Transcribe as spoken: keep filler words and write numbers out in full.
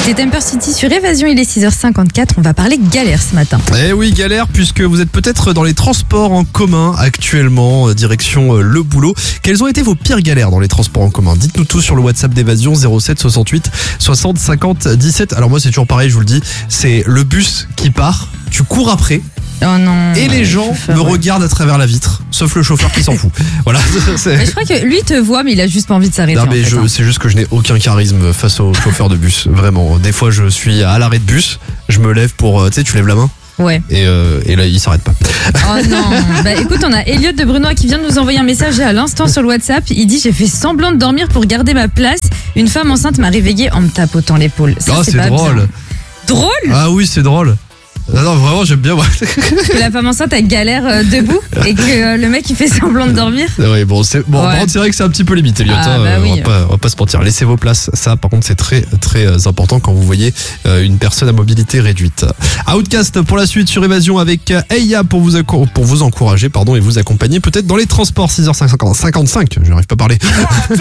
C'est Temper City sur Évasion, il est six heures cinquante-quatre, on va parler galère ce matin. Eh oui, galère, puisque vous êtes peut-être dans les transports en commun actuellement, direction le boulot. Quelles ont été vos pires galères dans les transports en commun? Dites-nous tout sur le WhatsApp d'Évasion zéro sept soixante-huit soixante cinquante dix-sept. Alors moi c'est toujours pareil, je vous le dis, c'est le bus qui part, tu cours après. Oh non. Et les gens chauffeur, me ouais. regardent à travers la vitre, sauf le chauffeur qui s'en fout. Voilà. C'est... Mais je crois que lui te voit, mais il a juste pas envie de s'arrêter. Non mais en fait, je, hein. c'est juste que je n'ai aucun charisme face au chauffeur de bus, vraiment. Des fois je suis à l'arrêt de bus, je me lève pour, tu sais, tu lèves la main. Ouais. Et, euh, et là il s'arrête pas. Oh non. Bah écoute, on a Elliot de Brunois qui vient de nous envoyer un message à l'instant sur le WhatsApp. Il dit: j'ai fait semblant de dormir pour garder ma place. Une femme enceinte m'a réveillée en me tapotant l'épaule. Ça, Ah c'est, c'est pas drôle. bien. Drôle. Ah oui c'est drôle. Non, non vraiment j'aime bien. Que la femme enceinte elle galère euh, debout et que euh, le mec il fait semblant de dormir. Oui, bon, c'est, bon, Ouais. par contre, c'est vrai que c'est un petit peu limité, Elliot. Ah, hein, bah euh, oui. on, va pas, on va pas se mentir. Laissez vos places. Ça, par contre, c'est très, très euh, important quand vous voyez euh, une personne à mobilité réduite. Outcast pour la suite sur Évasion avec euh, Eya pour vous, acco- pour vous encourager pardon, et vous accompagner peut-être dans les transports. Six heures cinquante-cinq. Je n'arrive pas à parler.